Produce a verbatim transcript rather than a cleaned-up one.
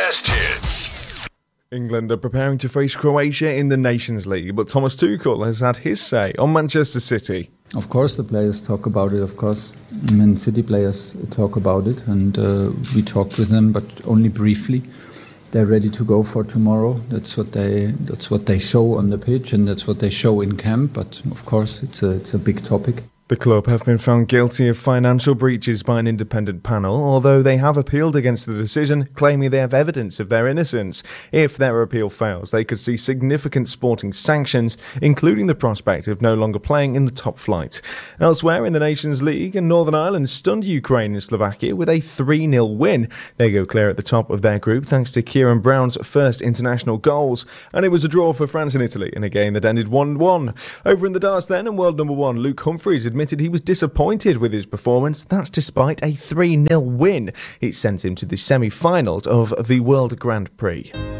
best hits. England are preparing to face Croatia in the Nations League, but Thomas Tuchel has had his say on Manchester City. Of course the players talk about it, of course. Man City players talk about it, and uh, we talked with them, but only briefly. They're ready to go for tomorrow. That's what they that's what they show on the pitch, and that's what they show in camp, but of course it's a, it's a big topic. The club have been found guilty of financial breaches by an independent panel, although they have appealed against the decision, claiming they have evidence of their innocence. If their appeal fails, they could see significant sporting sanctions, including the prospect of no longer playing in the top flight. Elsewhere in the Nations League, Northern Ireland stunned Ukraine and Slovakia with a three nil win. They go clear at the top of their group thanks to Kieran Brown's first international goals. And it was a draw for France and Italy in a game that ended one one. Over in the darts then, and world number one, Luke Humphries admitted he was disappointed with his performance. That's despite a three nil win. It sent him to the semi-finals of the World Grand Prix.